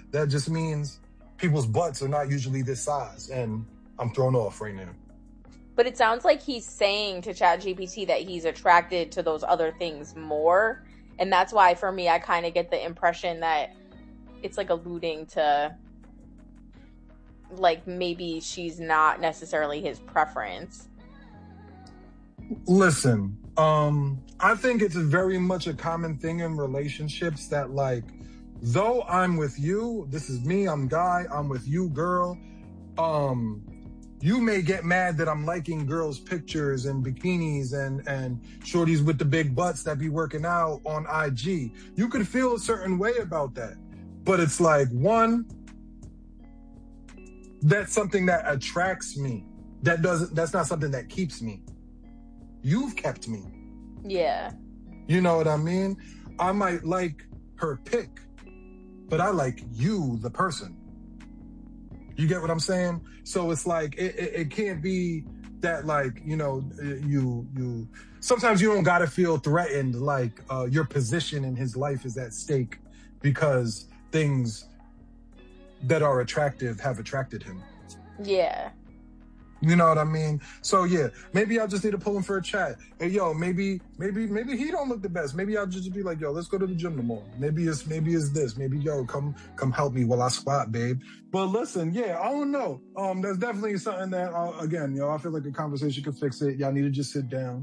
that just means people's butts are not usually this size, and I'm thrown off right now. But it sounds like he's saying to ChatGPT that he's attracted to those other things more. And that's why, for me, I kind of get the impression that it's like alluding to, like, maybe she's not necessarily his preference. Listen, I think it's very much a common thing in relationships that, like, though I'm with you, this is me, I'm guy, I'm with you, girl, you may get mad that I'm liking girls' pictures and bikinis and shorties with the big butts that be working out on IG. You could feel a certain way about that. But it's like, one, that's something that attracts me. That's not something that keeps me. You've kept me. Yeah. You know what I mean? I might like her pic, but I like you, the person. You get what I'm saying? So it's like, it can't be that, like, you know, you sometimes you don't gotta feel threatened, like your position in his life is at stake because things that are attractive have attracted him. Yeah. You know what I mean? So yeah, maybe I'll just need to pull him for a chat. Hey, yo, maybe he don't look the best. Maybe I'll just be like, yo, let's go to the gym tomorrow. Maybe it's this. Maybe, yo, come help me while I squat, babe. But listen, yeah, I don't know. There's definitely something that, again, yo, I feel like a conversation could fix it. Y'all need to just sit down.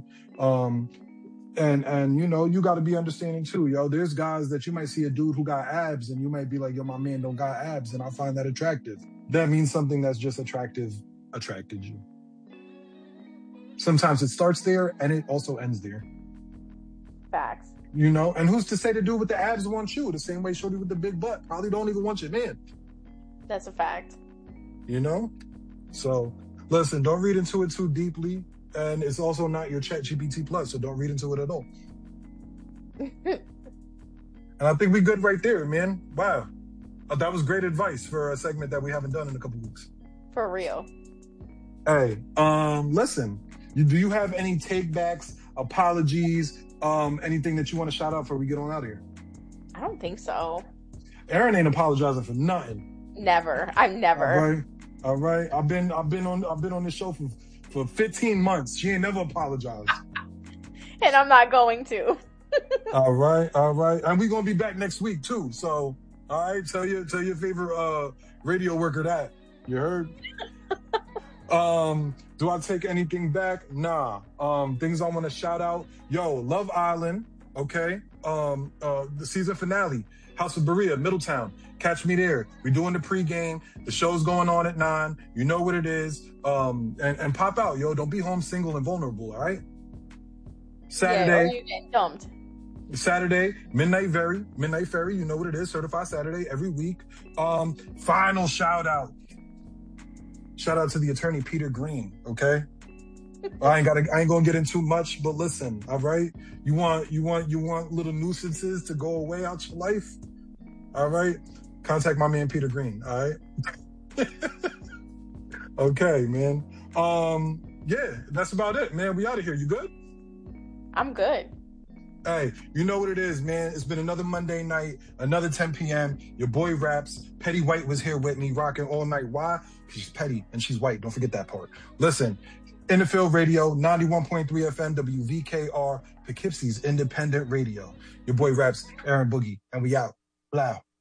And you know, you got to be understanding too, yo. There's guys that you might see a dude who got abs and you might be like, yo, my man don't got abs, and I find that attractive. That means something that's just attracted you. Sometimes it starts there and it also ends there. Facts. You know, and who's to say the dude with the abs wants you? The same way shorty with the big butt probably don't even want your man. That's a fact. You know? So, listen, don't read into it too deeply. And it's also not your ChatGPT Plus, so don't read into it at all. And I think we good right there, man. Wow. That was great advice for a segment that we haven't done in a couple weeks. For real. Hey, listen, do you have any takebacks, apologies, anything that you want to shout out before we get on out of here? I don't think so. Aaron ain't apologizing for nothing. Never. I'm never. All right. I've been on this show for 15 months. She ain't never apologized. And I'm not going to. All right. And we're gonna be back next week too. So, all right, tell your favorite radio worker that. You heard? Do I take anything back? Nah. Things I want to shout out. Yo, Love Island, okay? The season finale, House of Berea, Middletown. Catch me there. We're doing the pregame. The show's going on at 9. You know what it is. And pop out, yo. Don't be home single and vulnerable, all right? Saturday. Yeah, you get dumped. Saturday, Midnight Ferry. You know what it is. Certified Saturday every week. Final shout out. Shout out to the attorney, Peter Green, okay? I ain't gonna get into much, but listen, all right? You want little nuisances to go away out your life? All right? Contact my man, Peter Green, all right? Okay, man. Yeah, that's about it, man. We out of here. You good? I'm good. Hey, you know what it is, man. It's been another Monday night, another 10 p.m. Your boy Raps. Petty White was here with me, rocking all night. Why? She's petty and she's white. Don't forget that part. Listen, In the Field Radio, 91.3 FM, WVKR, Poughkeepsie's independent radio. Your boy Raps, Aaron Boogie, and we out. Loud.